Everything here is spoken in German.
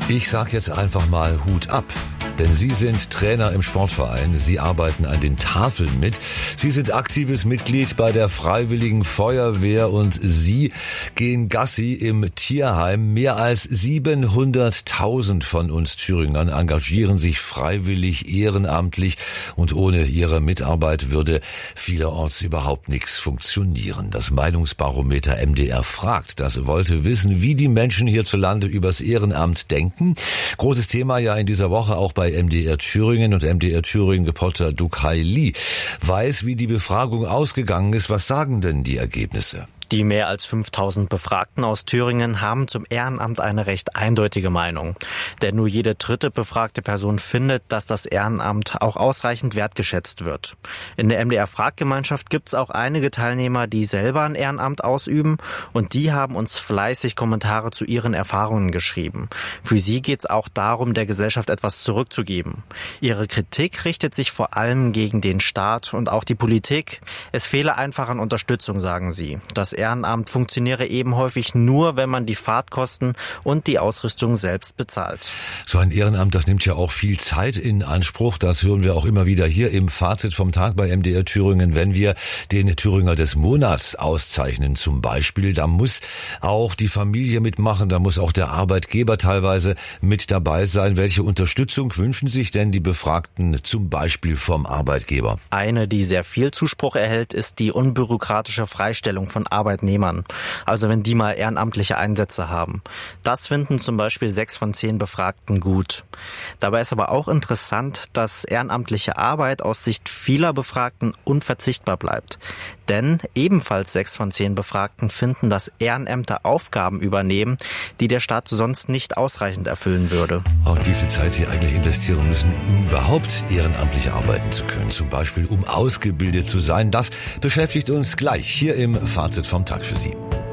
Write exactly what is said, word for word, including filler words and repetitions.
Ich sag jetzt einfach mal Hut ab. Denn Sie sind Trainer im Sportverein, Sie arbeiten an den Tafeln mit, Sie sind aktives Mitglied bei der Freiwilligen Feuerwehr und Sie gehen Gassi im Tierheim. Mehr als siebenhunderttausend von uns Thüringern engagieren sich freiwillig, ehrenamtlich und ohne ihre Mitarbeit würde vielerorts überhaupt nichts funktionieren. Das Meinungsbarometer M D R fragt, das wollte wissen, wie die Menschen hierzulande übers Ehrenamt denken. Großes Thema ja in dieser Woche auch bei Bei M D R Thüringen und M D R Thüringen-Reporter Dukai Lee weiß, wie die Befragung ausgegangen ist. Was sagen denn die Ergebnisse? Die mehr als fünftausend Befragten aus Thüringen haben zum Ehrenamt eine recht eindeutige Meinung. Denn nur jede dritte befragte Person findet, dass das Ehrenamt auch ausreichend wertgeschätzt wird. In der M D R-Fraggemeinschaft gibt es auch einige Teilnehmer, die selber ein Ehrenamt ausüben. Und die haben uns fleißig Kommentare zu ihren Erfahrungen geschrieben. Für sie geht es auch darum, der Gesellschaft etwas zurückzugeben. Ihre Kritik richtet sich vor allem gegen den Staat und auch die Politik. Es fehle einfach an Unterstützung, sagen sie. Das Ehrenamt funktioniere eben häufig nur, wenn man die Fahrtkosten und die Ausrüstung selbst bezahlt. So ein Ehrenamt, das nimmt ja auch viel Zeit in Anspruch. Das hören wir auch immer wieder hier im Fazit vom Tag bei M D R Thüringen. Wenn wir den Thüringer des Monats auszeichnen zum Beispiel, da muss auch die Familie mitmachen, da muss auch der Arbeitgeber teilweise mit dabei sein. Welche Unterstützung wünschen sich denn die Befragten zum Beispiel vom Arbeitgeber? Eine, die sehr viel Zuspruch erhält, ist die unbürokratische Freistellung von Arbeitgebern. Arbeitnehmern, also wenn die mal ehrenamtliche Einsätze haben. Das finden zum Beispiel sechs von zehn Befragten gut. Dabei ist aber auch interessant, dass ehrenamtliche Arbeit aus Sicht vieler Befragten unverzichtbar bleibt. Denn ebenfalls sechs von zehn Befragten finden, dass Ehrenämter Aufgaben übernehmen, die der Staat sonst nicht ausreichend erfüllen würde. Und wie viel Zeit Sie eigentlich investieren müssen, um überhaupt ehrenamtlich arbeiten zu können, zum Beispiel um ausgebildet zu sein, das beschäftigt uns gleich hier im Fazit vom Tag für Sie.